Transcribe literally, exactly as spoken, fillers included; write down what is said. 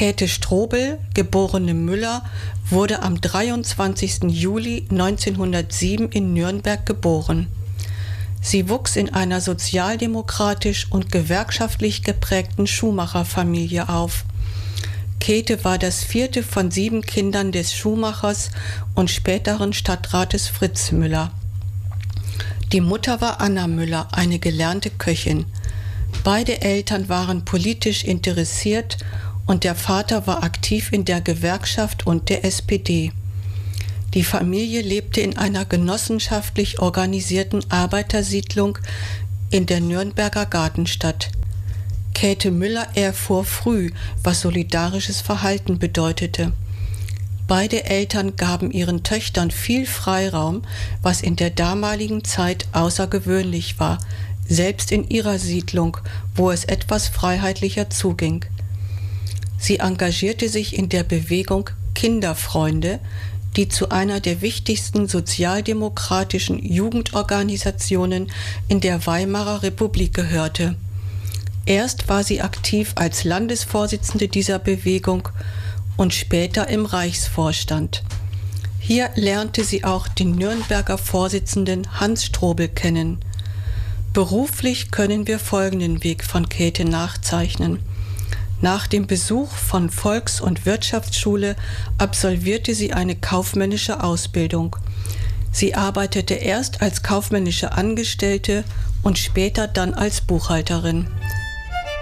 Käthe Strobel, geborene Müller, wurde am dreiundzwanzigsten Juli neunzehnhundertsieben in Nürnberg geboren. Sie wuchs in einer sozialdemokratisch und gewerkschaftlich geprägten Schuhmacherfamilie auf. Käthe war das vierte von sieben Kindern des Schuhmachers und späteren Stadtrates Fritz Müller. Die Mutter war Anna Müller, eine gelernte Köchin. Beide Eltern waren politisch interessiert und der Vater war aktiv in der Gewerkschaft und der S P D. Die Familie lebte in einer genossenschaftlich organisierten Arbeitersiedlung in der Nürnberger Gartenstadt. Käthe Müller erfuhr früh, was solidarisches Verhalten bedeutete. Beide Eltern gaben ihren Töchtern viel Freiraum, was in der damaligen Zeit außergewöhnlich war, selbst in ihrer Siedlung, wo es etwas freiheitlicher zuging. Sie engagierte sich in der Bewegung Kinderfreunde, die zu einer der wichtigsten sozialdemokratischen Jugendorganisationen in der Weimarer Republik gehörte. Erst war sie aktiv als Landesvorsitzende dieser Bewegung und später im Reichsvorstand. Hier lernte sie auch den Nürnberger Vorsitzenden Hans Strobel kennen. Beruflich können wir folgenden Weg von Käthe nachzeichnen. Nach dem Besuch von Volks- und Wirtschaftsschule absolvierte sie eine kaufmännische Ausbildung. Sie arbeitete erst als kaufmännische Angestellte und später dann als Buchhalterin.